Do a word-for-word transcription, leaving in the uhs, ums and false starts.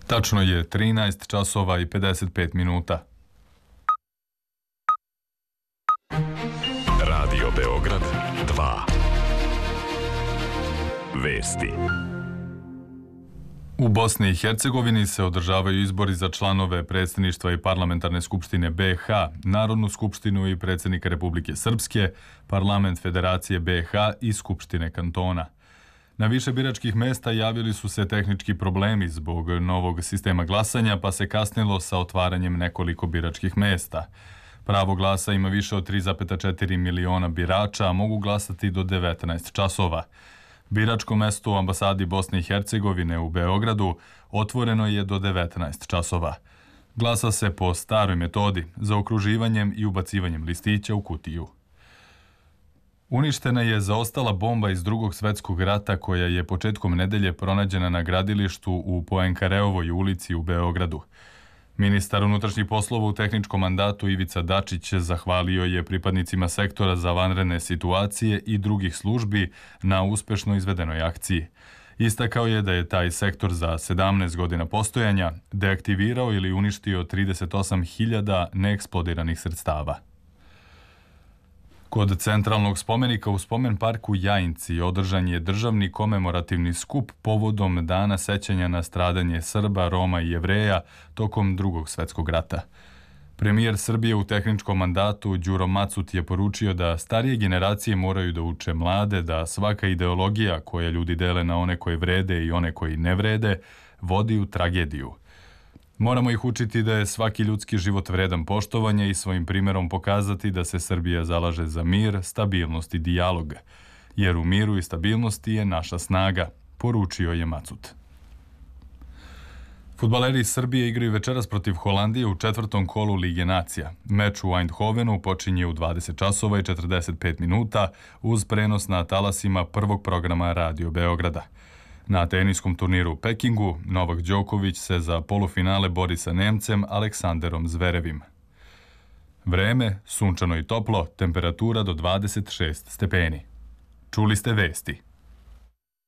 Tačno je trinaest časova i pedeset pet minuta. Radio Beograd dva. Vesti. U Bosni i Hercegovini se održavaju izbori za članove predsjedništva i parlamentarne skupštine B iH, Narodnu skupštinu i predsjednika Republike Srpske, parlament Federacije B iH i skupštine kantona. Na više biračkih mesta javili su se tehnički problemi zbog novog sistema glasanja, pa se kasnilo sa otvaranjem nekoliko biračkih mesta. Pravo glasa ima više od tri zarez četiri miliona birača, a mogu glasati do devetnaest časova. Biračko mesto u ambasadi Bosne i Hercegovine u Beogradu otvoreno je do devetnaest časova. Glasa se po staroj metodi, zaokruživanjem i ubacivanjem listića u kutiju. Uništena je zaostala bomba iz Drugog svjetskog rata koja je početkom nedelje pronađena na gradilištu u Poenkareovoj ulici u Beogradu. Ministar unutrašnjih poslova u tehničkom mandatu Ivica Dačić zahvalio je pripadnicima sektora za vanredne situacije i drugih službi na uspešno izvedenoj akciji. Istakao je da je taj sektor za sedamnaest godina postojanja deaktivirao ili uništio trideset osam hiljada neeksplodiranih sredstava. Kod centralnog spomenika u spomen parku Jajinci održan je državni komemorativni skup povodom dana sećanja na stradanje Srba, Roma i Jevreja tokom Drugog svjetskog rata. Premijer Srbije u tehničkom mandatu Đuro Macut je poručio da starije generacije moraju da uče mlade, da svaka ideologija koja ljudi dele na one koje vrede i one koji ne vrede vodi u tragediju. Moramo ih učiti da je svaki ljudski život vredan poštovanja i svojim primjerom pokazati da se Srbija zalaže za mir, stabilnost i dijalog, jer u miru i stabilnosti je naša snaga, poručio je Macut. Fudbaleri Srbije igraju večeras protiv Holandije u četvrtom kolu Lige nacija. Meč u Eindhovenu počinje u dvadeset časova i četrdeset pet minuta uz prenos na talasima prvog programa Radio Beograda. Na teniskom turniru u Pekingu Novak Đoković se za polufinale bori sa Nemcem Aleksanderom Zverevim. Vreme, sunčano i toplo, temperatura do dvadeset šest stepeni. Čuli ste vesti.